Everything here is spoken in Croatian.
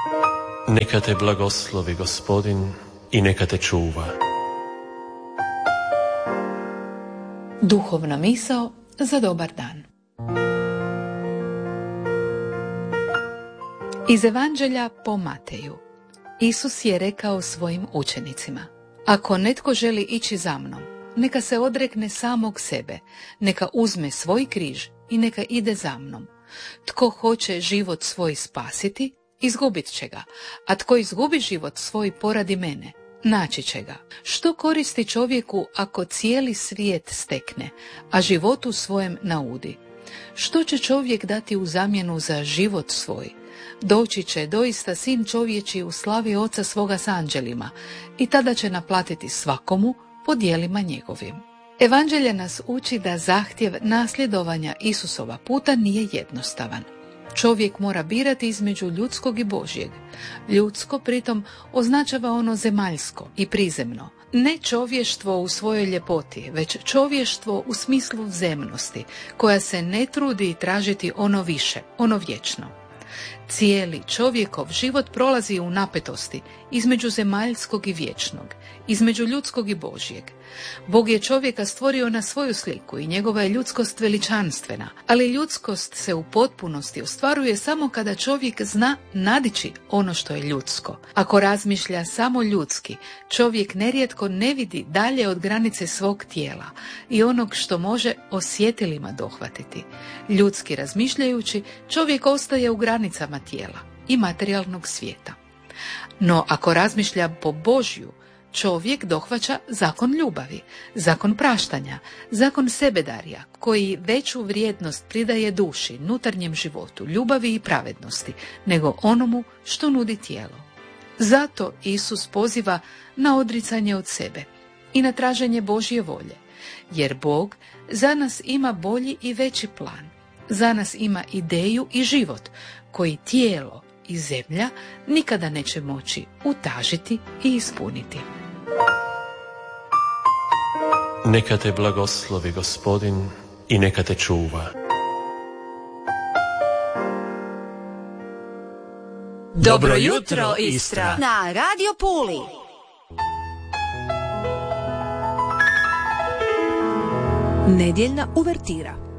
Neka te blagoslovi Gospodin i neka te čuva. Duhovna misao za dobar dan. Iz Evanđelja po Mateju. Isus je rekao svojim učenicima: ako netko želi ići za mnom, neka se odrekne samog sebe, neka uzme svoj križ i neka ide za mnom. Tko hoće život svoj spasiti, izgubit će ga, a tko izgubi život svoj poradi mene, naći će ga. Što koristi čovjeku ako cijeli svijet stekne, a životu svojem naudi? Što će čovjek dati u zamjenu za život svoj? Doći će doista sin čovječi u slavi oca svoga s anđelima i tada će naplatiti svakomu po djelima njegovim. Evanđelje nas uči da zahtjev nasljedovanja Isusova puta nije jednostavan. Čovjek mora birati između ljudskog i Božjeg. Ljudsko pritom označava ono zemaljsko i prizemno. Ne čovještvo u svojoj ljepoti, već čovještvo u smislu zemnosti, koja se ne trudi tražiti ono više, ono vječno. Cijeli čovjekov život prolazi u napetosti između zemaljskog i vječnog, između ljudskog i Božjeg. Bog je čovjeka stvorio na svoju sliku i njegova je ljudskost veličanstvena, ali ljudskost se u potpunosti ostvaruje samo kada čovjek zna nadići ono što je ljudsko. Ako razmišlja samo ljudski, čovjek nerijetko ne vidi dalje od granice svog tijela i onog što može osjetilima dohvatiti. Ljudski razmišljajući, čovjek ostaje u granicama tijela i materijalnog svijeta. No ako razmišlja po Božju, čovjek dohvaća zakon ljubavi, zakon praštanja, zakon sebedarja, koji veću vrijednost pridaje duši, unutarnjem životu, ljubavi i pravednosti, nego onomu što nudi tijelo. Zato Isus poziva na odricanje od sebe i na traženje Božje volje, jer Bog za nas ima bolji i veći plan. Za nas ima ideju i život koji tijelo i zemlja nikada neće moći utažiti i ispuniti. Neka te blagoslovi Gospodin i neka te čuva. Dobro jutro, Istra! Na Radio Puli. Nedjeljna uvertira.